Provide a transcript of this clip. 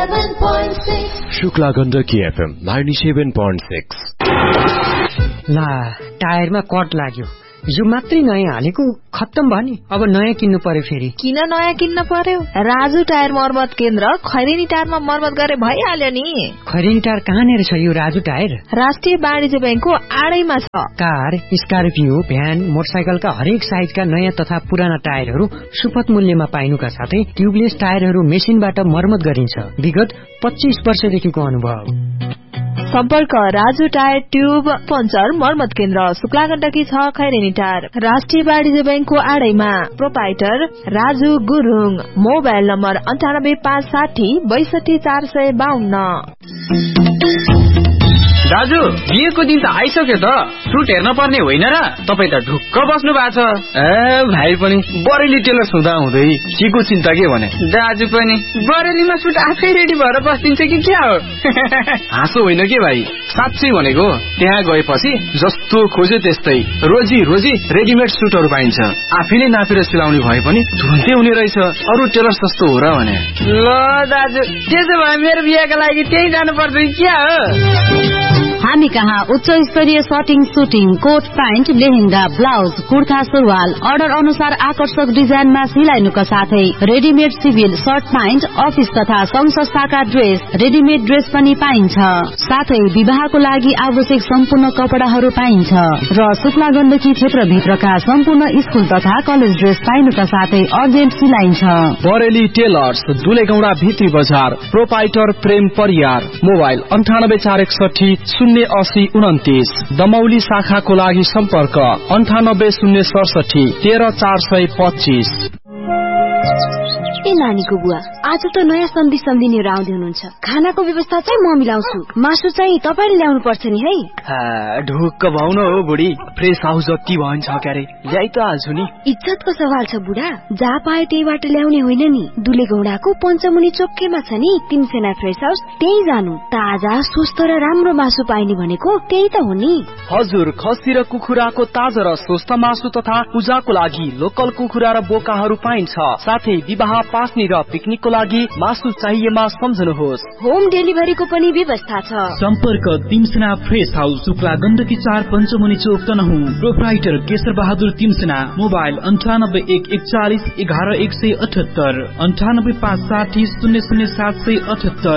97.6 Shukla Gandaki FM 97.6। ला टायरमा cut लाग्यो, यो मात्रै नयाँ हालेको खत्तम भयो नि। अब नयाँ किन्नु पर्यो फेरि। किन नयाँ किन्न पर्यो? राजु टायर मर्मत केन्द्र खैरेनी टायरमा मर्मत गरे भइहाल्यो नि। खैरेनी टायर कहाँनिर छ यो राजु टायर? राष्ट्रिय वाणिज्य बैंकको आडैमा छ। कार, स्कर्पियो, भ्यान, मोटरसाइकलका हरेक साइजका नयाँ तथा पुराना टायरहरू सुपथ मूल्यमा पाइनुका साथै ट्युबलेस टायरहरू मेसिनबाट मर्मत गरिन्छ। विगत 25 वर्षदेखिको अनुभव। सम्पर्क राजु टायर ट्युब पञ्चर मर्मत केन्द्र शुक्ला गण्डकी 6 खैरेनी टायर, राष्ट्रिय वाणिज्य बैंकको आडैमा। Proprietor Raju Gurung. Mobile number 98560 62452। दाजु, बिहेको दिन त आइसक्यो त, सुट हेर्न पर्ने होइन र? तपाई त ढुक्क बस्नु भएको छ। भाइ पनि बरेली टेलर हुँदा हुँदै के को चिन्ता के भने? दाजु पनि बरेलीमा सुट आफै रेडी भएर बस्दिन्छ कि क्या हो? हाँसो होइन के भाइ, साँच्चै भनेको। त्यहाँ गएपछि जस्तो खोज्यो त्यस्तै रोजी रोजी रेडिमेड सुटहरू पाइन्छ। आफैले नापेर सिलाउने भए पनि तुरुन्तै हुने रहेछ। अरू टेलर सस्तो हो र भने? ल दाजु, त्यसो भए मेरो बिहेको लागि त्यही जानु पर्छ कि क्या हो? हामी कहाँ उच्च स्तरीय shirting, shooting, coat pant, lehenga, blouse, kurta, सुरुवाल अर्डर अनुसार आकर्षक डिजाइनमा सिलाइनुका साथै readymade civil short pant, office तथा संघ संस्थाका ड्रेस, रेडिमेड ड्रेस पनि पाइन्छ। साथै विवाहको लागि आवश्यक सम्पूर्ण कपडाहरू पाइन्छ र शुक्ला गण्डकी क्षेत्रभित्रका सम्पूर्ण स्कुल तथा कलेज ड्रेस पाइनुका साथै अर्जेन्ट सिलाइन्छ। बरेली टेलर्स, दुलेगौडा भित्री बजार। प्रोपाइटर प्रेम परियार। मोबाइल 98461 08029। दमौली शाखाको लागि सम्पर्क 98067 13425। ए नानीको बुवा, आज त नयाँ सम्झिनेहरू आउँदै हुनुहुन्छ। खानाको व्यवस्था चाहिँ म मिलाउँछु, मासु चाहिँ तपाईले ल्याउनु पर्छ नि है। ढुक्क भाउन हो बुढी, फ्रेस हाउस जति भन्छ क्यारे ल्याइ त हाल्छु नि। इज्जतको सवाल छ बुढा, जहाँ पाए त्यहीबाट ल्याउने होइन नि। दुलेगौडाको पञ्चमुनि चोकैमा छ नि तिमसेना फ्रेस हाउस, त्यही जानु। ताजा, स्वस्थ र राम्रो मासु पाइने भनेको त्यही त हो नि। हजुर, खसी र कुखुराको ताजा र स्वस्थ मासु तथा पूजाको लागि लोकल कुखुरा र बोकाहरू पाइन्छ। साथै विवाह, पास्नी र पिकनिकको लागि मासु चाहिएमा सम्झनुहोस्। होम डेलिभरीको पनि व्यवस्था छ। सम्पर्क तिमसेना फ्रेस हाउस, शुक्ला गण्डकी 4 पञ्चमुनि चोक तनहुँ। प्रोप्राइटर केशर बहादुर तिमसेना। मोबाइल 9814411178 98560 00778।